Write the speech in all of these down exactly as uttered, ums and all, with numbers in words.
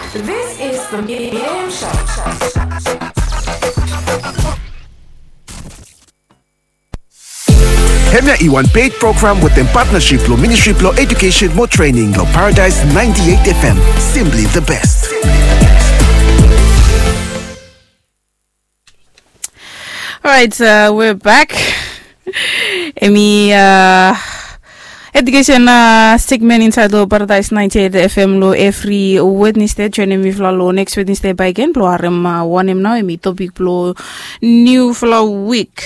This is the Miriam Show. Hemya Iwan paid program with in partnership lo Ministry lo Education mo Training lo Paradise ninety-eight F M. Simply the best. All right, uh, we're back. Emi uh, education uh, segment inside lo Paradise ninety-eight F M lo every Wednesday. Join me for lo next Wednesday by again. Blo arem uh, one em now. Emi topic blo new for lo week.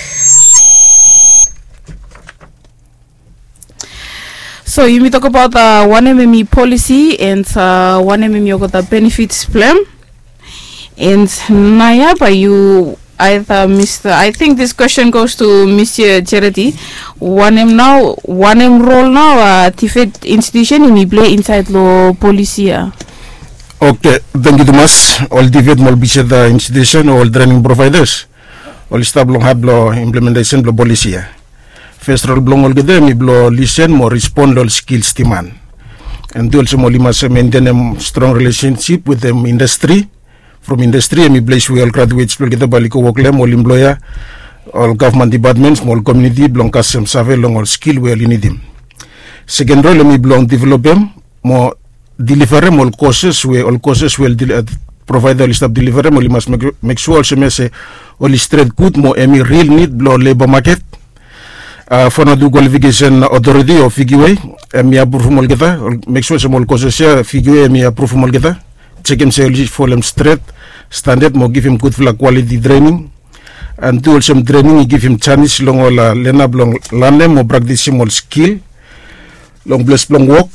So you may talk about uh, one M M E policy and uh, one M M E got the benefits plan. And Naya, by you either Mister I think this question goes to Mister Charity. One M now, one M role now. Uh, Tifed institution in play inside law policy. Uh. Okay, thank you, Thomas. All Tifed will be the institution, all training providers, all staff long have law implementation law policy. First role belong all gede mi blo listen mo respond all skills demand. And do also mo lima se maintain a strong relationship with them industry. From industry mi place we all graduates blo gede bali ko work lem all employer, all government departments, all community belong kasem save long all skill we all need him. Second role mi belong develop them mo deliver all courses we all courses will uh, provide all staff deliver mo lima make, make sure also me se all straight good mo emi real need blo labor market. Uh, for no do qualification authority or figure mi approve mol kita make sure semol courses figure mi approve mol kita check him say for them straight standard mo give him good quality training and do also training give him chance long all learn up long learn them mo practice mol skill long plus long work.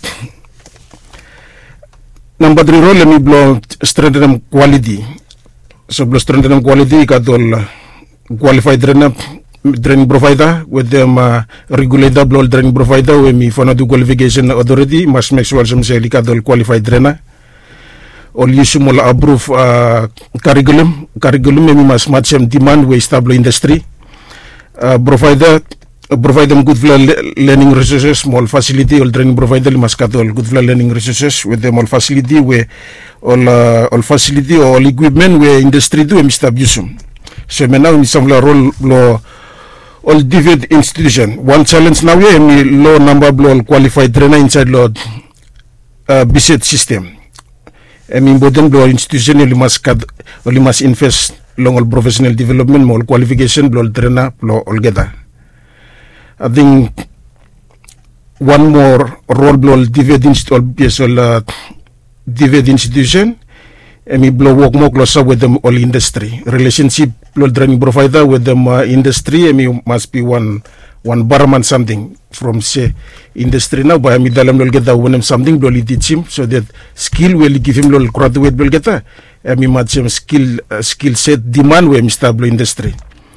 Number three role mi blow strengthen quality so blow strengthen quality kadol qualified trainer training provider with them uh, regulator blow training provider we mi for do qualification authority must make sure some say likadol qualified trainer all use mo la approve uh, curriculum curriculum mi must match some demand we stable industry uh, provider uh, provide them good learning resources small facility all training provider must cut all good learning resources with them all facility we all uh, all facility all equipment we industry do mi stable use so now mi some role lo all different institution. One challenge now we me low number of qualified trainer inside Lord uh, B S E T system. I mean, important blow institution only must cut, only must invest long all professional development, more qualification, blow trainer, blow all together. I think one more role blow different institution, uh, different institution. I mean, blow work more closer with them all industry relationship. Blow training provider with them uh, industry. I mean, must be one one barman something from say industry now. But I mean, dalam will get that one something blow teach him so that skill will give him blow graduate will get that. I mean, much some skill uh, skill set demand we Mister Blow industry.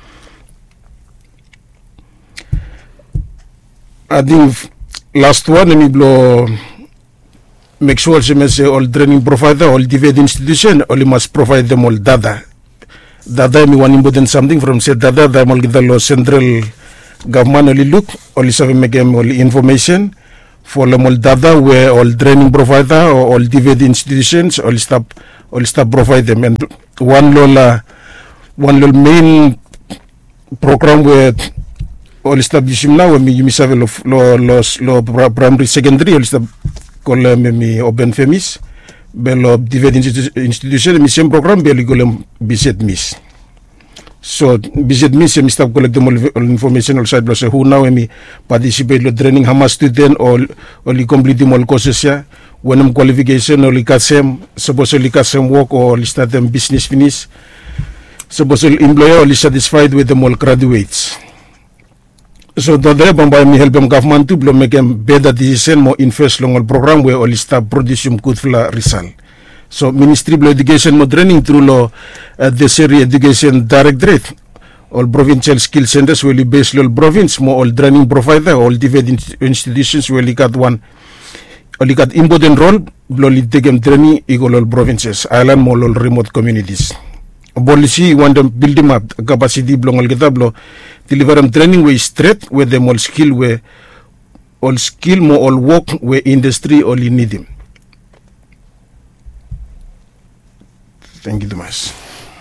I think last one I mean blow. Make sure she must say all training provider, all different institution, only must provide them all data. Data me one important something from say data that all get the central government only look, only seven make them all information for them all data where all training provider or all different institutions all stop all stop provide them and one lola one lola main program where all stop using now when you miss have lo lo lo primary secondary all stop Kole mi open femis belo different institution mi same program belo golem biset mis so biset mis mi stop collect all information all side plus who now mi participate lo training hama student or only complete all courses ya when qualification only kasem suppose only kasem work or start them business finish suppose employer only satisfied with them all graduates. So the other by me help them government to blow make them better decision more invest long all program where all start producing good result. So Ministry of Education more training through law uh, the Seri Education Directorate all provincial skill centers will be based all province more all training provider all different institutions will got one only got important role blow take them training equal all provinces island more all remote communities. Policy want to build them up capacity belong all get up blow deliver them training way straight with them all skill where all skill more all work where industry only need them. Thank you Thomas.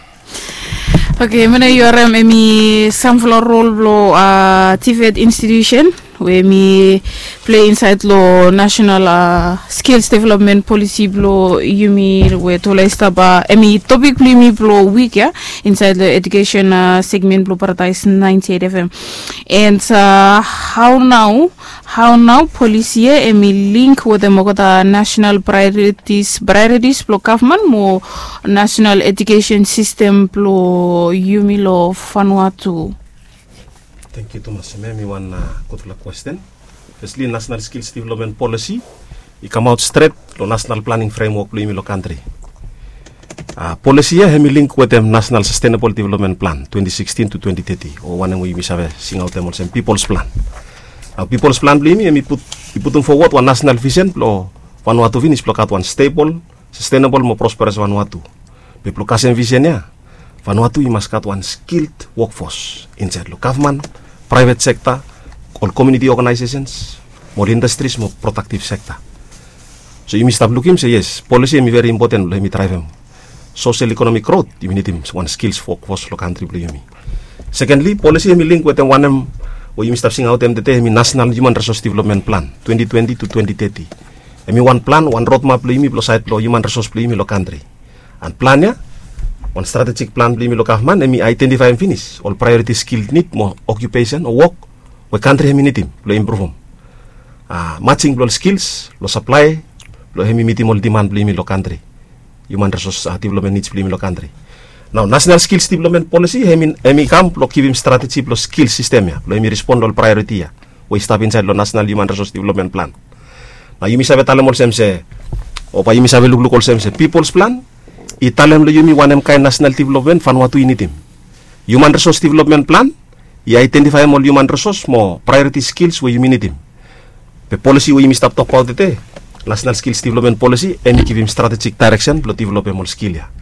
Okay, mana yoram emi samflo role blo uh, T V E D institution where me play inside lo national uh, skills development policy blo yumi we tola istaba emi topic blo mi blo week ya inside the education uh, segment blo paradise ninety-eight F M. And uh, how now how now policy emi link with the Mogota national priorities priorities blo government mo national education system blo yumi lo Vanuatu. Thank you, Thomas. Maybe one uh, good question. Firstly, National Skills Development Policy, it come out straight to National Planning Framework in the country. Uh, policy here, we link with the National Sustainable Development Plan twenty sixteen to twenty thirty, or one we have sing out them also People's Plan. Now, People's Plan, we put we put them forward one national vision, lo Vanuatu finish block out one stable, sustainable, more prosperous Vanuatu. People kasih vision ya. Vanuatu you must got one skilled workforce inside the government, private sector, all community organizations, more industries, more productive sector. So you must start looking say yes, policy is very important. Let me drive them. Social economic growth, you need him one skills workforce for country. Secondly, policy is link with the one um, where you must have seen out them the National Human Resource Development Plan twenty twenty to twenty thirty. I mean one plan, one roadmap play me plus side human resource play me lo country. And plan ya. One strategic plan beli milo government, emi identify and finish all priority skill need more occupation or work, we country hemi need him, lo improve him. Ah, matching lo skills, lo supply, lo hemi meet all demand beli milo country. Human resource uh, development needs beli milo country. Now national skills development policy hemi hemi camp lo give him strategy lo skill system ya, lo hemi respond all priority ya. We step inside lo national human resource development plan. Now you misabe talem all sem se, o pa you misabe look look all sem se people's plan. Italem lo yumi wanem kay national development Vanuatu initim. Human resource development plan, i identify mo human resource mo priority skills we yumi nitim. The policy we yumi stop talk about it, national skills development policy, and give him strategic direction lo develop mo skill ya.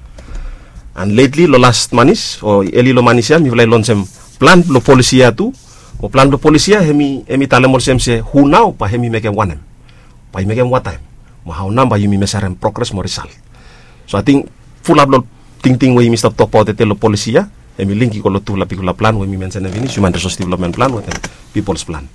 And lately lo last manis o eli lo manis ya mi vlay lonsem plan lo policy ya tu, o plan lo policy ya hemi hemi talem mo sem se who now pa hemi mekem wanem. Pa mekem what time. Mo how now ba yumi mesarem progress mo result. So I think full up lo ting ting we must talk about the lo policy ya emi linki ko lo tu la pikula plan we mi mention evini human resource development plan with people's plan.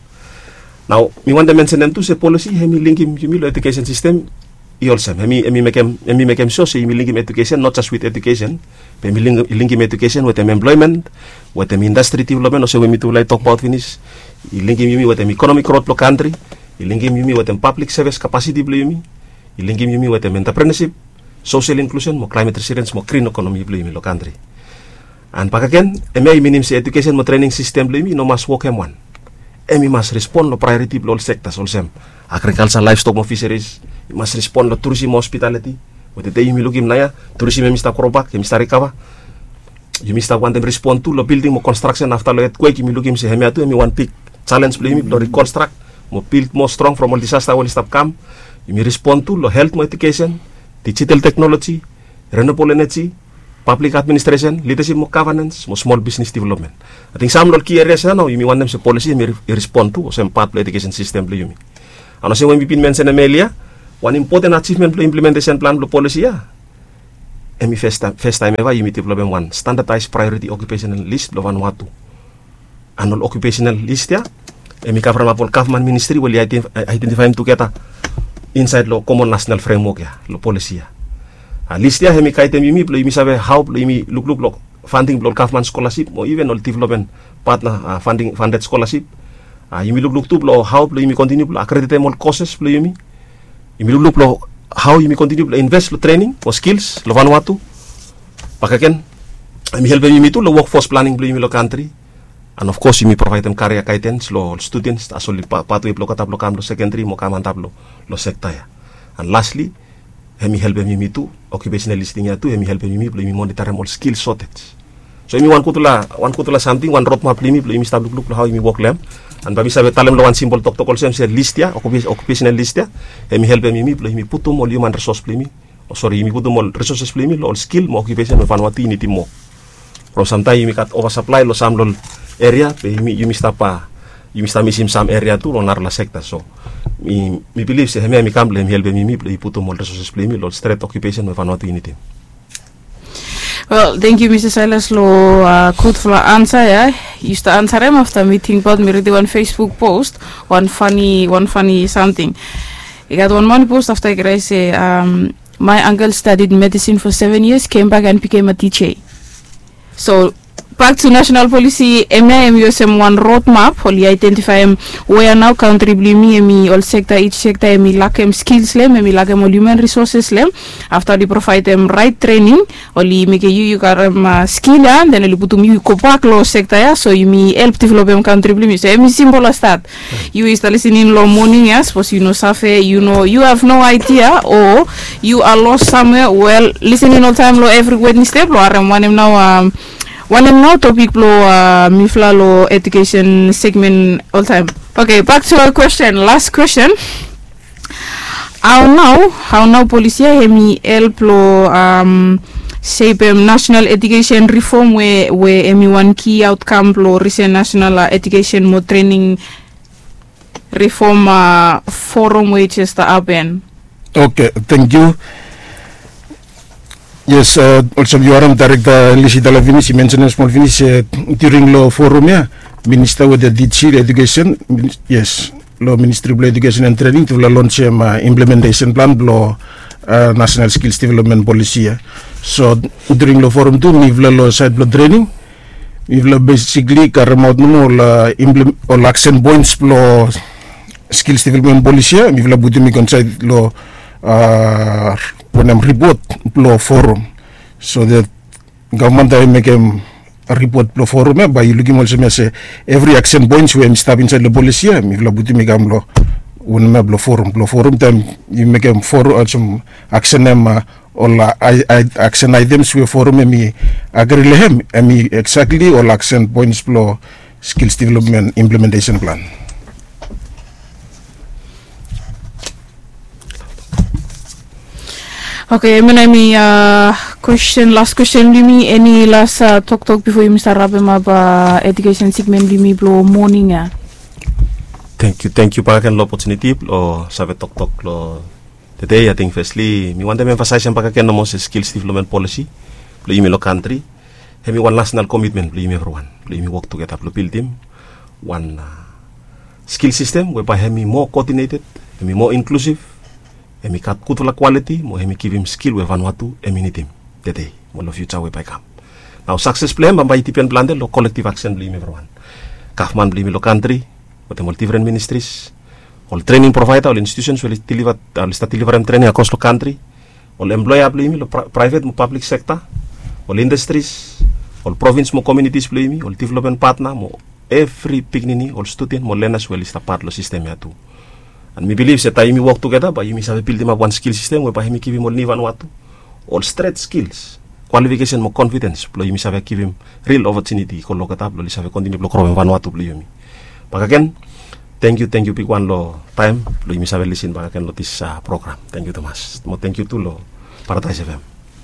Now mi want to mention them to se policy emi linki mi lo education system i also emi emi mekem emi mekem so se emi linki education not just with education but emi linki education with them employment with them industry development also we mi to like talk about finish i linki mi with them economic growth lo country i linki mi with them public service capacity blo mi i linki mi with them entrepreneurship, social inclusion, mo climate resilience, mo green economy beli mi lo country. And pakaken, emi minim si education mo training system beli mi no mas work em one. Emi mas respond lo priority blo all sectors all sem. Agriculture, livestock, mo fisheries, mas respond lo tourism, hospitality. Wate te yumi lugim na ya, tourism emi sta korobak, emi sta recover. Yumi sta want them respond to lo building mo construction after lo earthquake yumi lugim si hemi atu emi one big challenge beli mi lo reconstruct, mo build more strong from all disaster all stop come. Yumi respond to lo health mo education, digital technology, renewable energy, public administration, leadership, mo governance, mo small business development. I think some of the key areas now, you want them to policy, you respond to, some part of education system, you mean. And also when we mentioned earlier, one important achievement of implementation plan of policy, yeah. And me first time, first time ever, you meet development one standardized priority occupational list of Vanuatu. Annual occupational list, yeah. And me cover up all government ministry will identify them together inside lo common national framework ya, lo policy ya. A list ya hemi kaitem yumi lo yumi sabe how lo yumi look look lo funding lo government scholarship or even all development partner uh, funding funded scholarship. Uh, yumi look look tu lo how lo yumi continue lo accredited all courses lo yumi. Yumi look look lo how yumi continue lo invest lo training lo skills lo Vanuatu. Pakaken yumi help yumi tu lo workforce planning lo yumi lo country. And of course, you provide them career guidance, lo students, as well pathway block tablo kam lo secondary, mo kam tablo lo sector ya. And lastly, hemi help me too, occupational listing ya too, hemi help me lo mi monitor all skill shortage. So hemi one kutula, one kutula something, one roadmap limi, lo mi stab look how hemi work lem. And babi sabe talem lo one symbol talk to call sem se list ya, occupational list ya, hemi help me lo hemi putum all human resource limi, oh sorry, hemi putum all resources limi, lo all skill mo occupation mo Vanuatu ni timo. From sometimes hemi kat oversupply lo sam lo area, pe yumi yumi stapa yumi sta misim some area tu lonar la sector. So mi mi believe se hemi mi kamble mi helbe mi mi ple puto mol resources ple mi lo straight occupation me Vanuatu unity. Well, thank you, Mister Silas Lo. Uh, good for answer. Yeah, used to answer him after meeting, but me read one Facebook post, one funny, one funny something. I got one money post after I say, um, my uncle studied medicine for seven years, came back and became a teacher. So. Back to national policy, M I M U S M one roadmap, only identify em where now country blimi emi all sector each sector emi lack em skills lem, emi lack em all human resources lem. After they provide them right training, only make you you got em uh, skill and then only put you go back law sector ya, so you me help develop em country blimi. So emi simple as that. You is listening in law morning, yes, suppose you know safe, you know you have no idea or you are lost somewhere. Well, listening all time law every Wednesday, law are one em now um. One of now topic blow uh, Mifla law education segment all time. Okay, back to our question. Last question. How now? How now? Policy hemi help law um shape national education reform where where emi one key outcome law recent national uh, education more training reform uh, forum which is the happen. Okay, thank you. Yes, uh, also you are director Lisi Dalavini, she mentioned small finish uh, during law forum, yeah, Minister with the D C education, yes, law Ministry of Education and Training to launch a uh, implementation plan law uh, national skills development policy. Yeah. So during law forum too, we've law side law training, we've basically karama no all implement all action points law skills development policy. We've la budimi conside law. Uh, when I'm report law forum, so that government I make a report law forum eh, by looking also me say every action points when step inside the policy eh, me labuti me gam law when me law forum law forum time you make a forum or some action em uh, all uh, I, I, action items we forum me agree lehem me exactly all action points law skills development implementation plan. Okay, I mean, I mean, uh, question, last question, Limi, any last uh, talk talk before you start wrapping up uh, education segment, Limi, blow morning, uh. Thank you, thank you, Pakakan, lo opportunity, lo sabe talk talk, lo today, I think, firstly, me want to emphasize yung Pakakan no mo sa skills development policy, lo imi lo country, hemi one national commitment, lo imi everyone, lo imi work together, lo build team, one uh, skill system, whereby hemi more coordinated, hemi more inclusive, emi kat kutula quality mo emi give him skill we Vanuatu emi nitim today mo lo future we by come now success plan bamba itipian plan lo collective action bli everyone kafman bli lo country with the different ministries all training provider all institutions will deliver all start delivering training across the country all employer bli lo private mo public sector all industries all province mo communities bli all development partner mo every pignini all student mo learners will start part lo system ya tu. And me believe that I work together, but you may build them up one skill system whereby me give him all Vanuatu, all straight skills, qualification, more confidence. But you may give him real opportunity. Ko look at up, lo have continue block from Vanuatu, believe me. But again, thank you, thank you, big one lo time. Lo you may have listen back again lo this uh, program. Thank you, Thomas. Mo thank you to lo Paradise F M.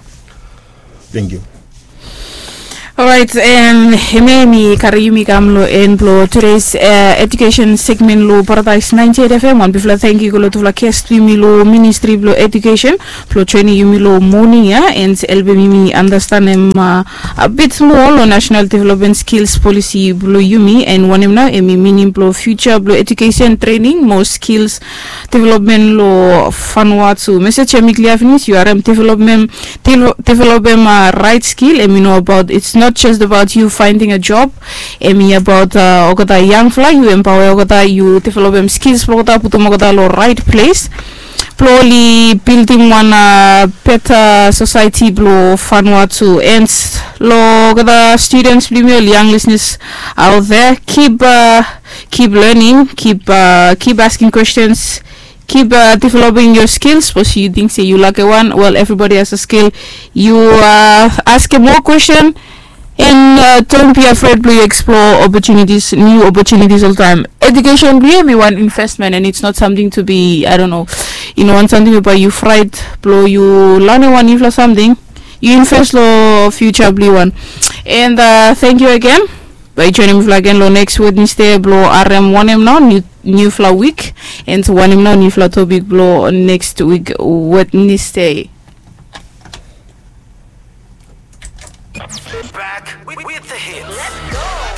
Thank you. Alright, um, Himemi Karayumi Kamlo and Blo today's uh, education segment lo Paradise ninety-eight F M. One before thank you to la guest lo Ministry Blo Education, Blo training you lo morning ya and elbe mimi understand him uh, a bit more on national development skills policy Blo Yumi and one him now emi meaning Blo future Blo education training more skills development lo Vanuatu. Message emi clear finish U R M development development uh, right skill emi know about it's not just about you finding a job, emi about uh, ogata young fly you empower ogata you develop them skills ogata putum ogata lo right place slowly building one uh, better society blow Vanuatu and lo ogata students young listeners out there keep uh, keep learning keep uh, keep asking questions. Keep uh, developing your skills. Because you think say you lack a one, well everybody has a skill. You uh, ask a more question. And uh, don't be afraid to explore opportunities, new opportunities all the time. Education really one investment and it's not something to be, I don't know, you know, want something about you fried, blow you learn one if something, you invest lo future blue one. And uh, thank you again by joining me again lo next Wednesday blow R M one M now new new flower week and one M now new flower topic blow next week Wednesday. Back with, with the hits. Let's go.